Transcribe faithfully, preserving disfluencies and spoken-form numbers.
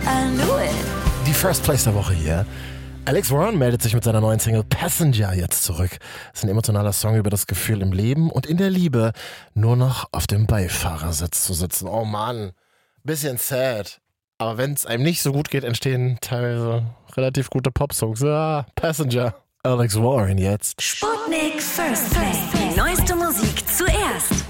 I knew it. Die First Place der Woche hier. Alex Warren meldet sich mit seiner neuen Single Passenger jetzt zurück. Das ist ein emotionaler Song über das Gefühl im Leben und in der Liebe nur noch auf dem Beifahrersitz zu sitzen. Oh Mann, bisschen sad. Aber wenn es einem nicht so gut geht, entstehen teilweise relativ gute Popsongs. Ah, Passenger. Alex Warren jetzt. Sputnik First Place. Die neueste Musik zuerst.